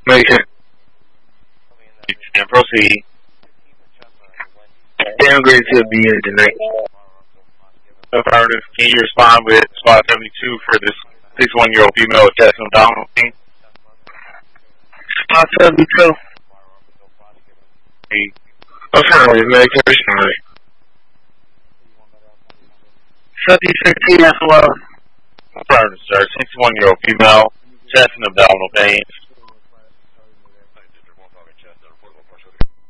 Make it. And proceed. Downgrade to be in tonight. Affirmative. Can you respond with spot 72 for this 61-year-old female with chest and abdominal pain? Spot 72. Affirmative. Medication ready. 5016 as well. Affirmative, sir. 61-year-old female, chest and abdominal pain.